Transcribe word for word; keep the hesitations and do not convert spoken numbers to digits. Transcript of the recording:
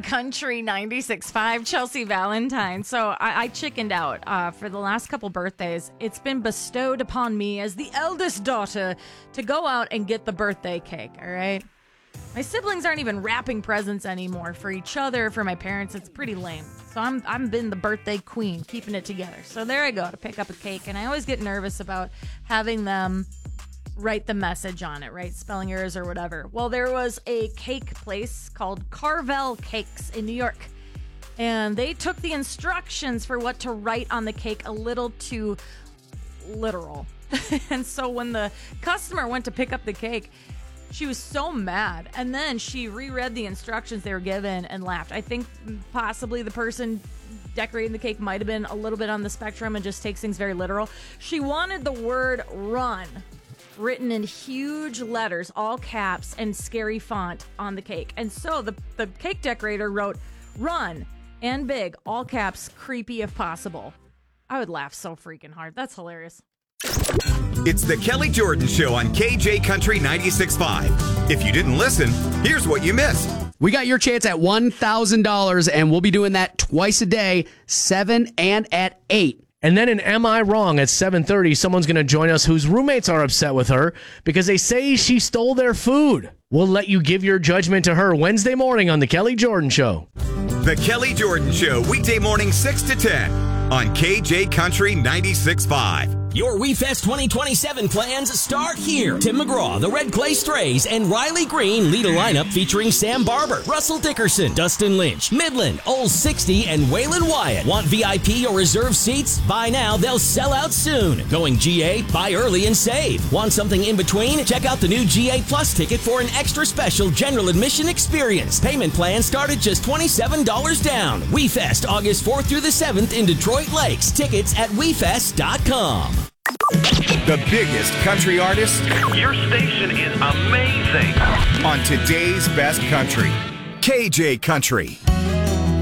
Country ninety-six point five, Chelsea Valentine. So I, I chickened out uh, for the last couple birthdays. It's been bestowed upon me as the eldest daughter to go out and get the birthday cake, all right? My siblings aren't even wrapping presents anymore for each other, for my parents. It's pretty lame. So I'm I'm been the birthday queen, keeping it together. So there I go to pick up a cake, and I always get nervous about having them write the message on it, right? Spelling errors or whatever. Well, there was a cake place called Carvel Cakes in New York, and they took the instructions for what to write on the cake a little too literal. And so when the customer went to pick up the cake, she was so mad, and then she reread the instructions they were given and laughed. I think possibly the person decorating the cake might have been a little bit on the spectrum and just takes things very literal. She wanted the word run written in huge letters, all caps, and scary font on the cake. And so the, the cake decorator wrote run and big, all caps, creepy if possible. I would laugh so freaking hard. That's hilarious. It's the Kelly Jordan Show on K J Country ninety-six point five. If you didn't listen, here's what you missed. We got your chance at one thousand dollars, and we'll be doing that twice a day, seven and at eight. And then in Am I Wrong at seven thirty, someone's going to join us whose roommates are upset with her because they say she stole their food. We'll let you give your judgment to her Wednesday morning on The Kelly Jordan Show. The Kelly Jordan Show, weekday morning six to ten on K J Country ninety-six point five. Your WeFest twenty twenty-seven plans start here. Tim McGraw, the Red Clay Strays, and Riley Green lead a lineup featuring Sam Barber, Russell Dickerson, Dustin Lynch, Midland, Old sixty, and Waylon Wyatt. Want V I P or reserve seats? Buy now, they'll sell out soon. Going G A? Buy early and save. Want something in between? Check out the new G A Plus ticket for an extra special general admission experience. Payment plans start at just twenty-seven dollars down. WeFest, August fourth through the seventh in Detroit Lakes. Tickets at we fest dot com. The biggest country artists. Your station is amazing. On today's best country. K J Country.